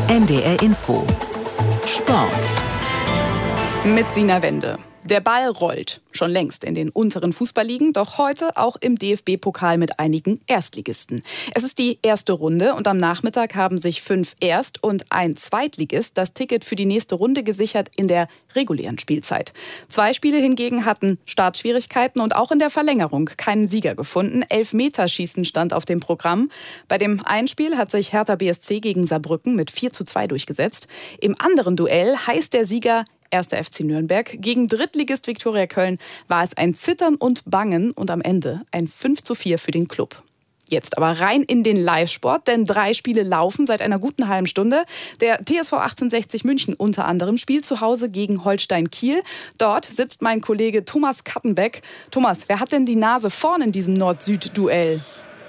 NDR Info Sport mit Sina Wende. Der Ball rollt schon längst in den unteren Fußballligen, doch heute auch im DFB-Pokal mit einigen Erstligisten. Es ist die erste Runde und am Nachmittag haben sich 5 Erst- und ein Zweitligist das Ticket für die nächste Runde gesichert in der regulären Spielzeit. 2 Spiele hingegen hatten Startschwierigkeiten und auch in der Verlängerung keinen Sieger gefunden. Elfmeterschießen stand auf dem Programm. Bei dem einen Spiel hat sich Hertha BSC gegen Saarbrücken mit 4:2 durchgesetzt. Im anderen Duell heißt der Sieger 1. FC Nürnberg. Gegen Drittligist Viktoria Köln war es ein Zittern und Bangen und am Ende ein 5:4 für den Club. Jetzt aber rein in den Live-Sport, denn 3 Spiele laufen seit einer guten halben Stunde. Der TSV 1860 München unter anderem spielt zu Hause gegen Holstein Kiel. Dort sitzt mein Kollege Thomas Kattenbeck. Thomas, wer hat denn die Nase vorn in diesem Nord-Süd-Duell?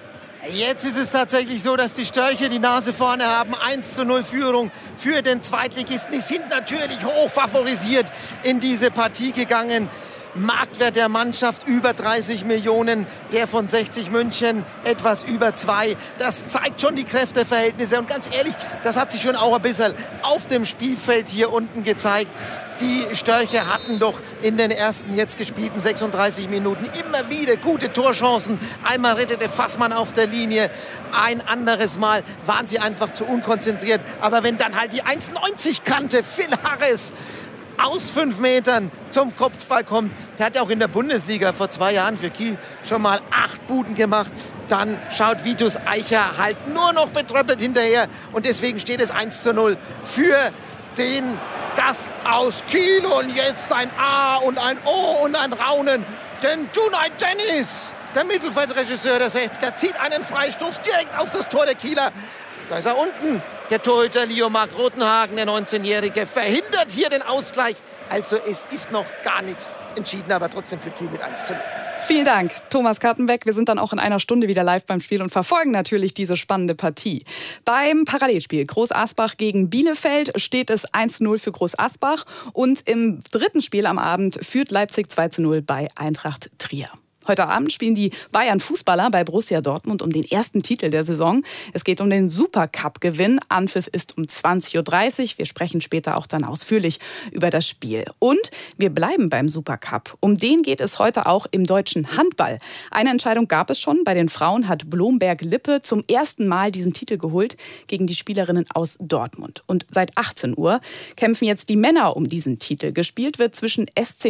Jetzt ist es tatsächlich so, dass die Störche die Nase vorne haben. 1:0 Führung für den Zweitligisten. Die sind natürlich hoch favorisiert in diese Partie gegangen. Marktwert der Mannschaft über 30 Millionen, der von 60 München etwas über 2. Das zeigt schon die Kräfteverhältnisse. Und ganz ehrlich, das hat sich schon auch ein bisschen auf dem Spielfeld hier unten gezeigt. Die Störche hatten doch in den ersten jetzt gespielten 36 Minuten immer wieder gute Torchancen. Einmal rettete Fassmann auf der Linie, ein anderes Mal waren sie einfach zu unkonzentriert. Aber wenn dann halt die 1,90 Kante, Phil Harris, aus 5 Metern zum Kopfball kommt. Der hat ja auch in der Bundesliga vor 2 Jahren für Kiel schon mal 8 Buden gemacht. Dann schaut Vitus Eicher halt nur noch betröppelt hinterher. Und deswegen steht es 1:0 für den Gast aus Kiel. Und jetzt ein A und ein O und ein Raunen. Denn Junai Dennis, der Mittelfeldregisseur der 60er, zieht einen Freistoß direkt auf das Tor der Kieler. Da ist er unten. Der Torhüter Leo-Marc Rotenhagen, der 19-Jährige, verhindert hier den Ausgleich. Also es ist noch gar nichts entschieden, aber trotzdem für Kiel mit 1:0. Vielen Dank, Thomas Kattenbeck. Wir sind dann auch in einer Stunde wieder live beim Spiel und verfolgen natürlich diese spannende Partie. Beim Parallelspiel Groß Asbach gegen Bielefeld steht es 1:0 für Groß Asbach. Und im dritten Spiel am Abend führt Leipzig 2:0 bei Eintracht Trier. Heute Abend spielen die Bayern-Fußballer bei Borussia Dortmund um den ersten Titel der Saison. Es geht um den Supercup-Gewinn. Anpfiff ist um 20:30 Uhr. Wir sprechen später auch dann ausführlich über das Spiel. Und wir bleiben beim Supercup. Um den geht es heute auch im deutschen Handball. Eine Entscheidung gab es schon. Bei den Frauen hat Blomberg-Lippe zum ersten Mal diesen Titel geholt gegen die Spielerinnen aus Dortmund. Und seit 18 Uhr kämpfen jetzt die Männer um diesen Titel. Gespielt wird zwischen SC